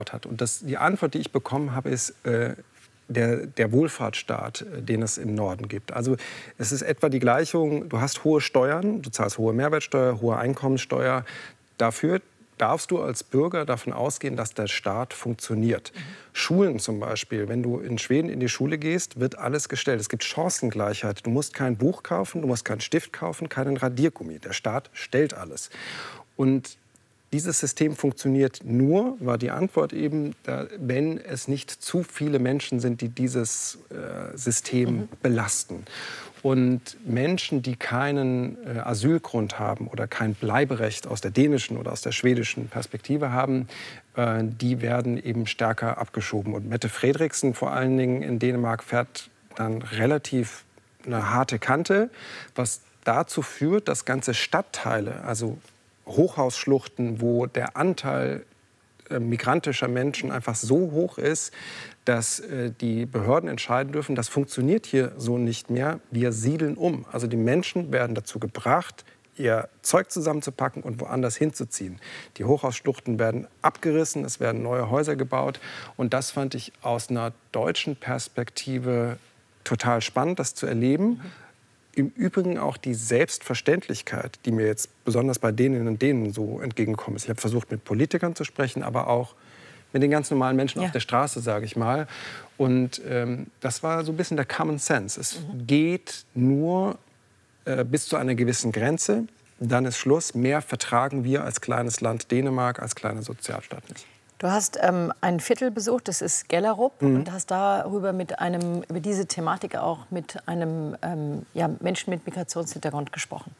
hat. Und die Antwort, die ich bekommen habe, ist der Wohlfahrtsstaat, den es im Norden gibt. Also es ist etwa die Gleichung, du hast hohe Steuern, du zahlst hohe Mehrwertsteuer, hohe Einkommenssteuer. Dafür darfst du als Bürger davon ausgehen, dass der Staat funktioniert. Schulen zum Beispiel, wenn du in Schweden in die Schule gehst, wird alles gestellt. Es gibt Chancengleichheit. Du musst kein Buch kaufen, du musst keinen Stift kaufen, keinen Radiergummi. Der Staat stellt alles. Und dieses System funktioniert nur, war die Antwort eben, wenn es nicht zu viele Menschen sind, die dieses System belasten. Und Menschen, die keinen Asylgrund haben oder kein Bleiberecht aus der dänischen oder aus der schwedischen Perspektive haben, die werden eben stärker abgeschoben. Und Mette Frederiksen vor allen Dingen in Dänemark fährt dann relativ eine harte Kante, was dazu führt, dass ganze Stadtteile, also Hochhausschluchten, wo der Anteil migrantischer Menschen einfach so hoch ist, dass die Behörden entscheiden dürfen, das funktioniert hier so nicht mehr, wir siedeln um. Also die Menschen werden dazu gebracht, ihr Zeug zusammenzupacken und woanders hinzuziehen. Die Hochhausschluchten werden abgerissen, es werden neue Häuser gebaut. Und das fand ich aus einer deutschen Perspektive total spannend, das zu erleben. Im Übrigen auch die Selbstverständlichkeit, die mir jetzt besonders bei Däninnen und Dänen so entgegenkommt. Ich habe versucht, mit Politikern zu sprechen, aber auch mit den ganz normalen Menschen auf der Straße, sage ich mal. Und das war so ein bisschen der Common Sense. Es geht nur bis zu einer gewissen Grenze, dann ist Schluss. Mehr vertragen wir als kleines Land Dänemark, als kleiner Sozialstaat nicht. Du hast ein Viertel besucht, das ist Gellerup, und hast darüber über diese Thematik auch mit einem Menschen mit Migrationshintergrund gesprochen.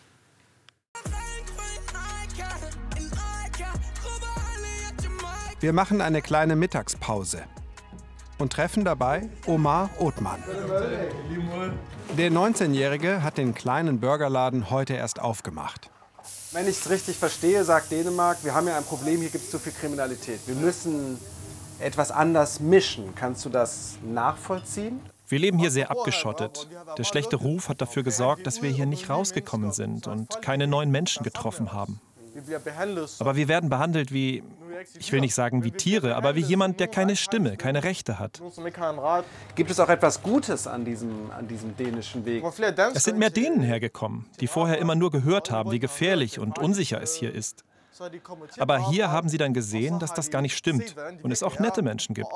Wir machen eine kleine Mittagspause und treffen dabei Omar Othman. Der 19-Jährige hat den kleinen Burgerladen heute erst aufgemacht. Wenn ich es richtig verstehe, sagt Dänemark, wir haben ja ein Problem, hier gibt es zu viel Kriminalität. Wir müssen etwas anders mischen. Kannst du das nachvollziehen? Wir leben hier sehr abgeschottet. Der schlechte Ruf hat dafür gesorgt, dass wir hier nicht rausgekommen sind und keine neuen Menschen getroffen haben. Aber wir werden behandelt wie, ich will nicht sagen wie Tiere, aber wie jemand, der keine Stimme, keine Rechte hat. Gibt es auch etwas Gutes an diesem dänischen Weg? Es sind mehr Dänen hergekommen, die vorher immer nur gehört haben, wie gefährlich und unsicher es hier ist. Aber hier haben sie dann gesehen, dass das gar nicht stimmt und es auch nette Menschen gibt.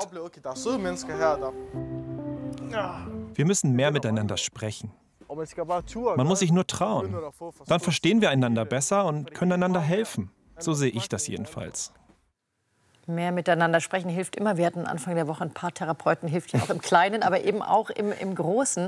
Wir müssen mehr miteinander sprechen. Man muss sich nur trauen. Dann verstehen wir einander besser und können einander helfen. So sehe ich das jedenfalls. Mehr miteinander sprechen hilft immer. Wir hatten Anfang der Woche ein paar Therapeuten, hilft ja auch im Kleinen, aber eben auch im Großen.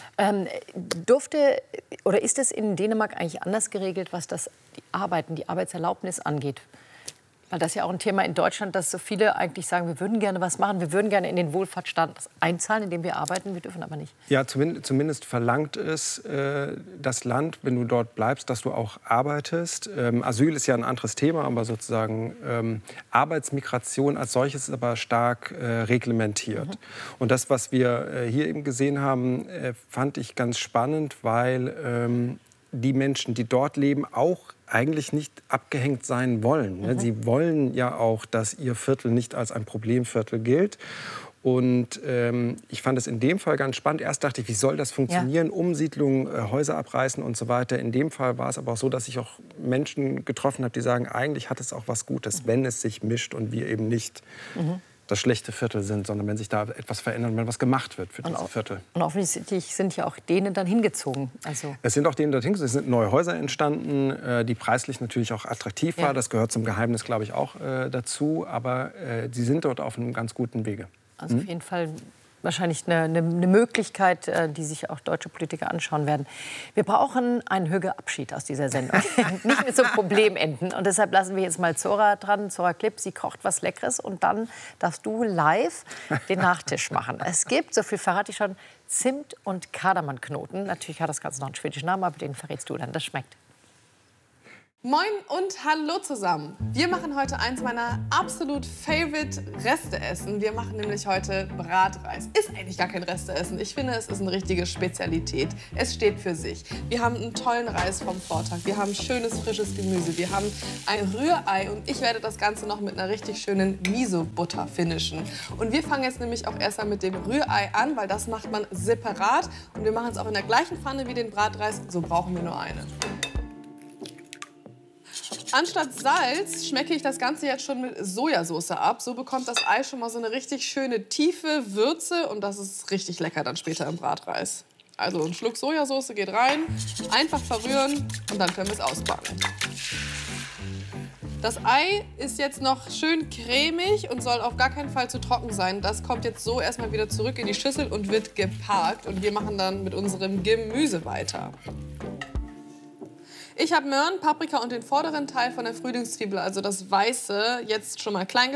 Ist es in Dänemark eigentlich anders geregelt, was die Arbeitserlaubnis angeht? Weil das ist ja auch ein Thema in Deutschland, dass so viele eigentlich sagen, wir würden gerne was machen, wir würden gerne in den Wohlfahrtsstaat einzahlen, in dem wir arbeiten, wir dürfen aber nicht. Ja, zumindest verlangt es das Land, wenn du dort bleibst, dass du auch arbeitest. Asyl ist ja ein anderes Thema, aber sozusagen Arbeitsmigration als solches ist aber stark reglementiert. Und das, was wir hier eben gesehen haben, fand ich ganz spannend, weil die Menschen, die dort leben, auch eigentlich nicht abgehängt sein wollen. Sie wollen ja auch, dass ihr Viertel nicht als ein Problemviertel gilt. Und ich fand es in dem Fall ganz spannend. Erst dachte ich, wie soll das funktionieren? Ja. Umsiedlung, Häuser abreißen und so weiter. In dem Fall war es aber auch so, dass ich auch Menschen getroffen habe, die sagen, eigentlich hat es auch was Gutes, wenn es sich mischt und wir eben nicht das schlechte Viertel sind, sondern wenn sich da etwas verändert und wenn was gemacht wird für diese Viertel. Und offensichtlich sind ja auch Dänen dann hingezogen. Es sind auch Dänen dorthin hingezogen. Es sind neue Häuser entstanden, die preislich natürlich auch attraktiv waren. Das gehört zum Geheimnis, glaube ich, auch dazu. Aber sie sind dort auf einem ganz guten Wege. Also auf jeden Fall wahrscheinlich eine Möglichkeit, die sich auch deutsche Politiker anschauen werden. Wir brauchen einen Hügge-Abschied aus dieser Sendung. Nicht mit so einem Problem enden. Und deshalb lassen wir jetzt mal Zora dran. Zora Klipp, sie kocht was Leckeres. Und dann darfst du live den Nachtisch machen. Es gibt, so viel verrate ich schon, Zimt- und Kardamomknoten. Natürlich hat das Ganze noch einen schwedischen Namen, aber den verrätst du dann. Das schmeckt. Moin und hallo zusammen. Wir machen heute eins meiner absolut favorite Resteessen. Wir machen nämlich heute Bratreis. Ist eigentlich gar kein Resteessen. Ich finde, es ist eine richtige Spezialität. Es steht für sich. Wir haben einen tollen Reis vom Vortag. Wir haben schönes, frisches Gemüse. Wir haben ein Rührei und ich werde das Ganze noch mit einer richtig schönen Miso-Butter finishen. Und wir fangen jetzt nämlich auch erst mal mit dem Rührei an, weil das macht man separat. Und wir machen es auch in der gleichen Pfanne wie den Bratreis. So brauchen wir nur eine. Anstatt Salz schmecke ich das Ganze jetzt schon mit Sojasauce ab. So bekommt das Ei schon mal so eine richtig schöne tiefe Würze und das ist richtig lecker dann später im Bratreis. Also ein Schluck Sojasauce geht rein, einfach verrühren und dann können wir es ausbacken. Das Ei ist jetzt noch schön cremig und soll auf gar keinen Fall zu trocken sein. Das kommt jetzt so erstmal wieder zurück in die Schüssel und wird geparkt. Und wir machen dann mit unserem Gemüse weiter. Ich habe Möhren, Paprika und den vorderen Teil von der Frühlingszwiebel, also das Weiße, jetzt schon mal klein